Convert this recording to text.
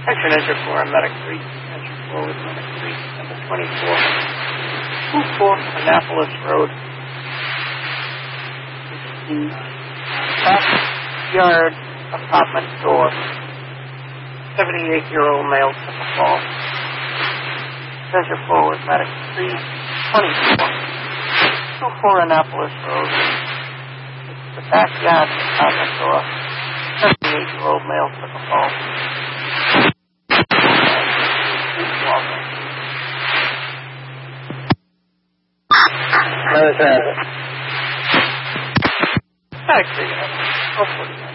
Enter 4 on Medic 3. Enter 4 with Medic 3. Number 24. 24 Annapolis Road. The backyard apartment door. 78-year-old male took a fall. Enter 4 with Medic 3. 24. 24 Annapolis Road. The backyard apartment door. 78-year-old male took a fall. Another transit. Actually, hopefully.